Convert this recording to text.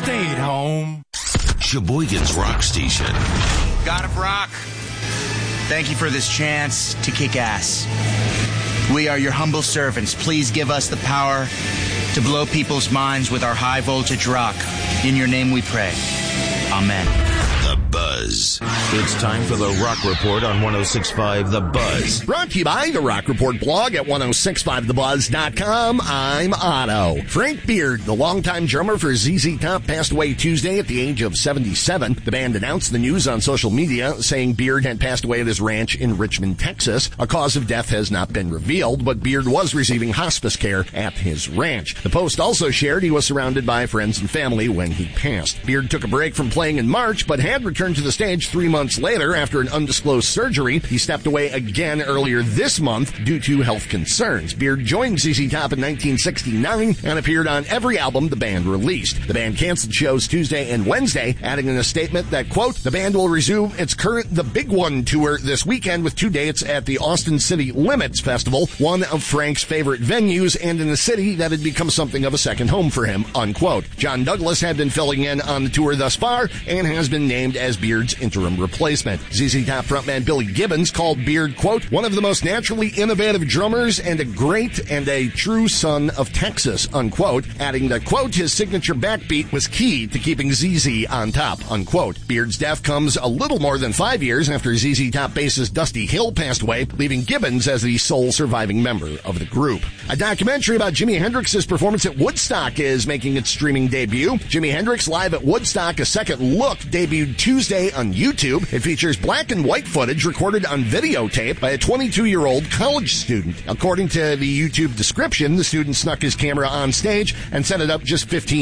stayed home. Sheboygan's Rock Station. God of Rock, thank you for this chance to kick ass. We are your humble servants. Please give us the power to blow people's minds with our high voltage rock. In your name we pray. Amen. The Buzz. It's time for the Rock Report on 106.5 The Buzz. Brought to you by the Rock Report blog at 1065thebuzz.com. I'm Otto. Frank Beard, the longtime drummer for ZZ Top, passed away Tuesday at the age of 77. The band announced the news on social media, saying Beard had passed away at his ranch in Richmond, Texas. A cause of death has not been revealed, but Beard was receiving hospice care at his ranch. The Post also shared he was surrounded by friends and family when he passed. Beard took a break from playing in March, but had returned to the stage 3 months later after an undisclosed surgery. He stepped away again earlier this month due to health concerns. Beard joined ZZ Top in 1969 and appeared on every album the band released. The band canceled shows Tuesday and Wednesday, adding in a statement that, quote, the band will resume its current The Big One tour this weekend with 2 dates at the Austin City Limits Festival, one of Frank's favorite venues and in a city that had become something of a second home for him, unquote. John Douglas had been filling in on the tour thus far and has been named as Beard's interim replacement. ZZ Top frontman Billy Gibbons called Beard, quote, one of the most naturally innovative drummers and a great and a true son of Texas, unquote, adding that, quote, his signature backbeat was key to keeping ZZ on top, unquote. Beard's death comes a little more than 5 years after ZZ Top bassist Dusty Hill passed away, leaving Gibbons as the sole surviving member of the group. A documentary about Jimi Hendrix's performance at Woodstock is making its streaming debut. Jimi Hendrix Live at Woodstock, A Second Look, debuted Tuesday on YouTube. It features black and white footage recorded on videotape by a 22-year-old college student. According to the YouTube description, the student snuck his camera on stage and set it up just 15